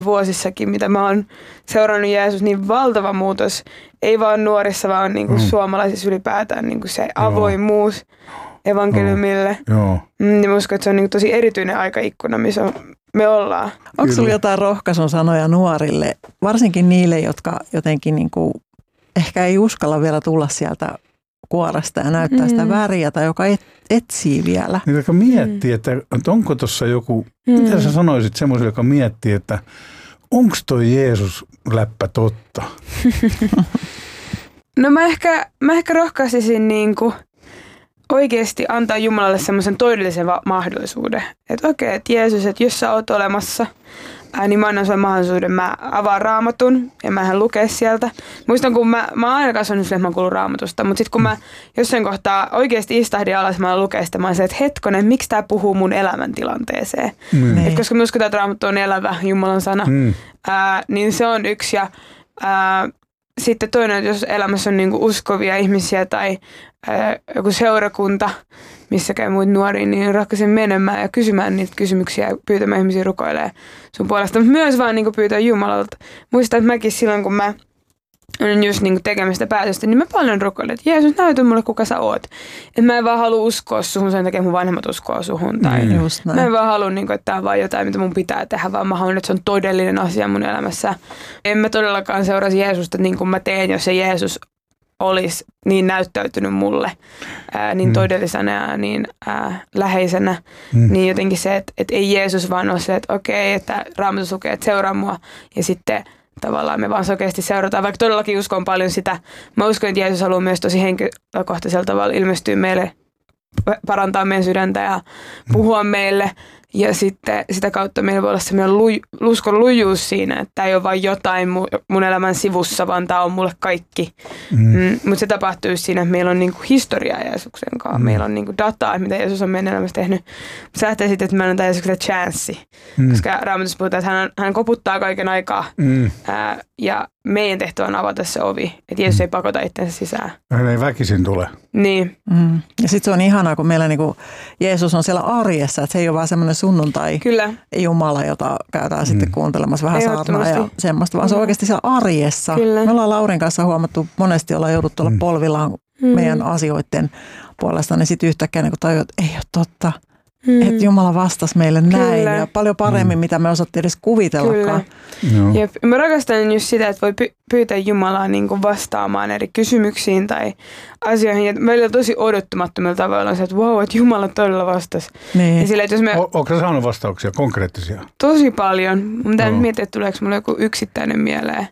vuosissakin, mitä mä oon seurannut Jeesus, niin valtava muutos. Ei vaan nuorissa, vaan niin kuin suomalaisissa ylipäätään niin kuin se avoimuus evankeliumille. Niin mä uskon, että se on niin kuin tosi erityinen aikaikkuna, missä me ollaan. Onko sulla jotain rohkaisun sanoja nuorille, varsinkin niille, jotka jotenkin niin kuin ehkä ei uskalla vielä tulla sieltä kuoresta ja näyttää sitä väriä tai joka etsii vielä? Niin, joka miettii, että onko tuossa joku, mitä sä sanoisit semmoiselle, joka miettii, että onko toi Jeesus-läppä totta? No mä ehkä rohkaisisin niinku oikeasti antaa Jumalalle semmoisen todellisen mahdollisuuden. Että okei, että Jeesus, että jos sä oot olemassa, niin mä annan sulle mahdollisuuden. Mä avaan Raamatun ja mä lukea sieltä. Muistan, kun mä oon aina kasvanut sille, että mä kuulun Raamatusta, mutta sitten kun mä jossain kohtaa oikeasti istahdin alas, mä lukea sitä, mä oon se, että hetkonen, miksi tää puhuu mun elämäntilanteeseen? Et koska mä uskon, että Raamattu on elävä Jumalan sana, niin se on yksi. Ja sitten toinen, että jos elämässä on niinku uskovia ihmisiä tai joku seurakunta, missä käy muita nuoria, niin rohkaisin menemään ja kysymään niitä kysymyksiä ja pyytämään ihmisiä rukoilemaan sun puolesta. Mutta myös vaan niinku pyytää Jumalalta. Muistan, että mäkin silloin, kun mä olin just niinku tekemästä päätöstä, niin mä paljon rukoilen, että Jeesus, näytä mulle, kuka sä oot. Että mä en vaan halua uskoa suhun, sen takia mun vanhemmat uskoo suhun. Tai mä en vaan halua, niinku, että tää on vaan jotain, mitä mun pitää tehdä, vaan mä haluan, että se on todellinen asia mun elämässä. En mä todellakaan seuraisi Jeesusta niin kuin mä teen, jos se Jeesus olisi niin näyttäytynyt mulle niin todellisena ja niin läheisenä, niin jotenkin se, että ei Jeesus vaan ole se, että okei, että Raamatus lukee, että seuraa mua ja sitten tavallaan me vaan sokeasti seurataan, vaikka todellakin uskon paljon sitä. Mä uskon, että Jeesus haluaa myös tosi henkilökohtaisella tavalla ilmestyä meille, parantaa meidän sydäntä ja puhua meille. Ja sitten sitä kautta meillä voi olla sellainen uskon lujuus siinä, että tämä ei ole vain jotain mun elämän sivussa, vaan tämä on mulle kaikki. Mutta se tapahtuu siinä, että meillä on niinku historiaa Jeesuksen kanssa. Meillä on niinku dataa, mitä Jeesus on meidän elämässä tehnyt. Se lähtee sitten, että me annetaan Jeesukselle chanssi. Koska Raamatussa puhutaan, että hän koputtaa kaiken aikaa. Ja meidän tehtävä on avata se ovi. Että Jeesus ei pakota itsensä sisään. Hän ei väkisin tule. Niin. Ja sitten se on ihanaa, kun meillä niinku Jeesus on siellä arjessa, että se ei ole vaan semmoinen sunnuntai Jumala, jota käytetään sitten kuuntelemassa vähän saarnaa ja semmoista, vaan se on oikeasti siellä arjessa. Kyllä. Me ollaan Laurin kanssa huomattu, monesti ollaan jouduttu olla polvillaan meidän asioiden puolesta, niin sitten yhtäkkiä niin tajuu, että ei ole totta, että Jumala vastasi meille näin ja paljon paremmin, mitä me osattiin edes kuvitellakaan. Jep. Mä rakastan just sitä, että voi pyytää Jumalaa niin kuin vastaamaan eri kysymyksiin tai asioihin. Ja meillä on tosi odottamattomilla tavalla se, että wow, että Jumala todella vastasi. Niin. Oletko sä saanut vastauksia konkreettisia? Tosi paljon. Mun pitää miettiä, että tuleeko mulle joku yksittäinen mieleen.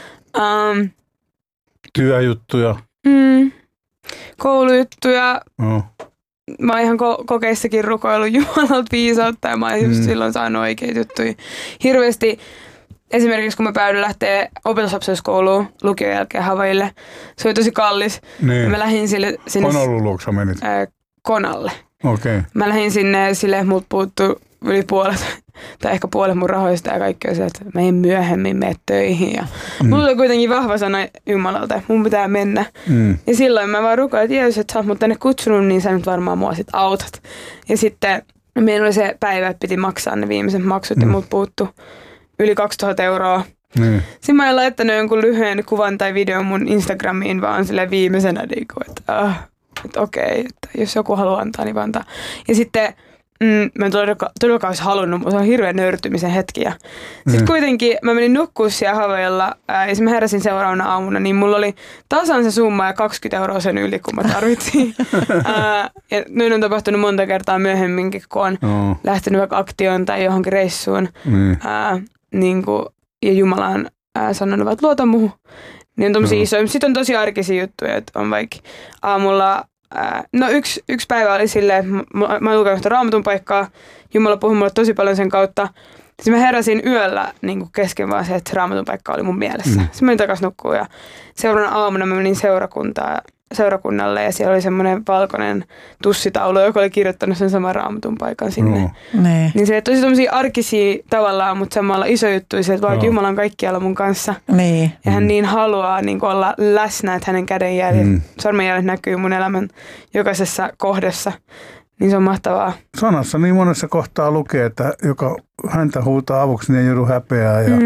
Työjuttuja. Koulujuttuja. Mä oon ihan kokeissakin rukoillut Jumalalta viisautta ja mä oon just silloin saanut oikeita juttuja. Hirveästi esimerkiksi kun mä päädyin lähteä opetuslapsuuskouluun lukion jälkeen Havaille, se oli tosi kallis. Niin. Mä lähdin sinne Konallun luoksa menit? Konalle. Okay. Mä lähdin sinne silleen, että multa puuttui yli puolet tai ehkä puolet mun rahoista ja kaikki on se, että mä en myöhemmin mene töihin. Ja mulla oli kuitenkin vahva sana Jumalalta, että mun pitää mennä. Ja silloin mä vaan rukoin, että Jeesus, että sä oot mut tänne kutsunut, niin sä nyt varmaan mua sit autat. Ja sitten meillä oli se päivä, että piti maksaa ne viimeiset maksut ja mut puuttu yli 2000 euroa. Sitten mä en laittanut jonkun lyhyen kuvan tai videon mun Instagramiin vaan silleen viimeisenä, että okei, että jos joku haluaa antaa, niin antaa. Ja sitten mä en todellakaan olisi halunnut, mutta se on hirveän nöyrtymisen hetki. Sitten kuitenkin mä menin nukkuun siellä Havailla ja mä heräsin seuraavana aamuna, niin mulla oli tasan se summa ja 20 euroa sen yli, kun mä tarvitsin. Ja noin on tapahtunut monta kertaa myöhemminkin, kun on lähtenyt vaikka aktioon tai johonkin reissuun. Niin kuin, ja Jumala on sanonut, että luota muuhun. Niin on tommosia isoja. Sitten on tosi arkisia juttuja, että on vaikka aamulla. No yksi päivä oli silleen, että mä oon lukenut Raamatun paikkaa. Jumala puhui mulle tosi paljon sen kautta. Sitten mä heräsin yöllä niin kesken vaan se, että Raamatun paikka oli mun mielessä. Sitten mä menin takaisin nukkuun ja seuraavana aamuna mä menin seurakunnalle ja siellä oli semmoinen valkoinen tussitaulu, joka oli kirjoittanut sen saman Raamatun paikan sinne. Niin se tosi tommosia arkisia tavallaan, mutta samalla iso juttu se, että Jumala on kaikkialla mun kanssa. Ja hän niin haluaa niin olla läsnä, että hänen kädenjäljet, sormenjäljet näkyy mun elämän jokaisessa kohdassa. Niin se on mahtavaa. Sanassa niin monessa kohtaa lukee, että joka häntä huutaa avuksi, niin ei joudu häpeää. Ja